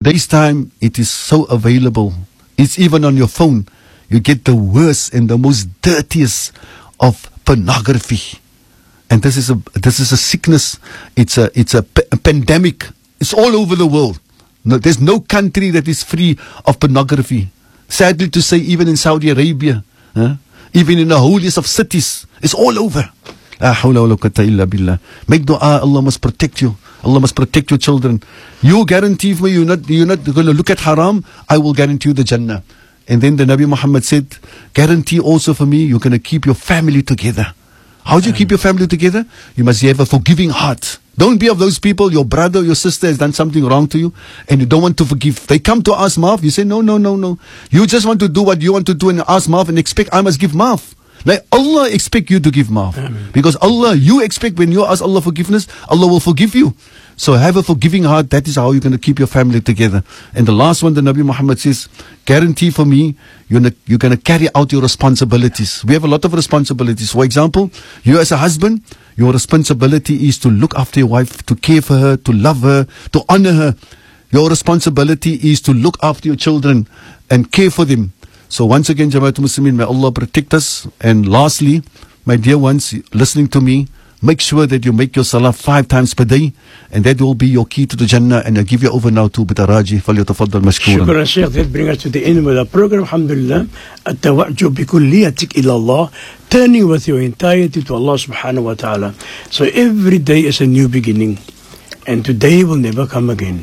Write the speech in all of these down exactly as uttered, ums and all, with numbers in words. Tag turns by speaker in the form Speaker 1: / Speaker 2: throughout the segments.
Speaker 1: today's time, it is so available. It's even on your phone. You get the worst and the most dirtiest of pornography. And this is a this is a sickness. It's a it's a, p- a pandemic. It's all over the world. No, there's no country that is free of pornography. Sadly to say, even in Saudi Arabia, huh? Even in the holiest of cities, it's all over. La hawla wa la quwwata illa billah. Make dua. Allah must protect you. Allah must protect your children. You guarantee for me, you're not you're not going to look at haram. I will guarantee you the Jannah. And then the Nabi Muhammad said, guarantee also for me, you're going to keep your family together. How do you keep your family together? You must have a forgiving heart. Don't be of those people, your brother or your sister has done something wrong to you and you don't want to forgive. They come to ask maaf. You say, no, no, no, no. You just want to do what you want to do and ask maaf and expect I must give maaf. Like Allah expect you to give maaf. Amen. Because Allah, you expect when you ask Allah forgiveness, Allah will forgive you. So have a forgiving heart. That is how you're going to keep your family together. And the last one, the Nabi Muhammad says, guarantee for me, you're, not, you're going to carry out your responsibilities. We have a lot of responsibilities. For example, you as a husband, your responsibility is to look after your wife, to care for her, to love her, to honor her. Your responsibility is to look after your children and care for them. So once again, Jamaatul Muslimin, may Allah protect us. And lastly, my dear ones listening to me, make sure that you make your salah five times per day, and that will be your key to the Jannah. And I give you over now to Bitaraji. فليتفضل مشكورا.
Speaker 2: Shukran Sheikh. That brings us to the end of the program. Alhamdulillah. التوجه بكليتك إلى الله. Turning with your entirety to Allah subhanahu wa ta'ala. So every day is a new beginning. And today will never come again.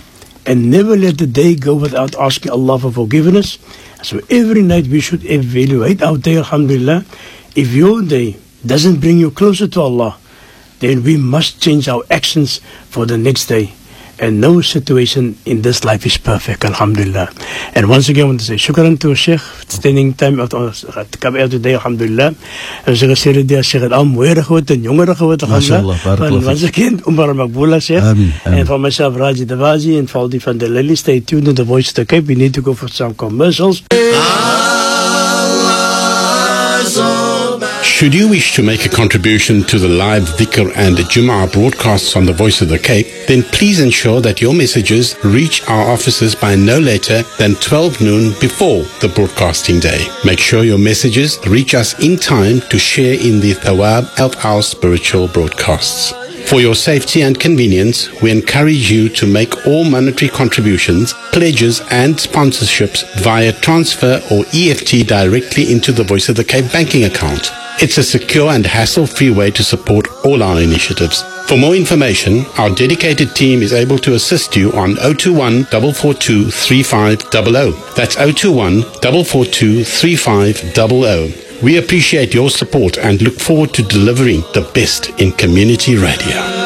Speaker 2: And never let the day go without asking Allah for forgiveness. So every night we should evaluate our day, alhamdulillah. If your day doesn't bring you closer to Allah, then we must change our actions for the next day. And no situation in this life is perfect, alhamdulillah. And once again I want to say shukran to Sheikh standing time of to come out today, alhamdulillah. En so gesê die Sheikh het al mooier geword en jonger geword, alhamdulillah. Once again Umar Makbula Sheikh. And for myself Raji Davaji and for the van the Lily, stay tuned to the Voice of the Cape. We need to go for some commercials.
Speaker 3: Should you wish to make a contribution to the live dhikr and Jum'ah broadcasts on the Voice of the Cape, then please ensure that your messages reach our offices by no later than twelve noon before the broadcasting day. Make sure your messages reach us in time to share in the thawab of our spiritual broadcasts. For your safety and convenience, we encourage you to make all monetary contributions, pledges and sponsorships via transfer or E F T directly into the Voice of the Cape banking account. It's a secure and hassle-free way to support all our initiatives. For more information, our dedicated team is able to assist you on zero two one, four four two, three five zero zero. That's zero two one, four four two, three five zero zero. We appreciate your support and look forward to delivering the best in community radio.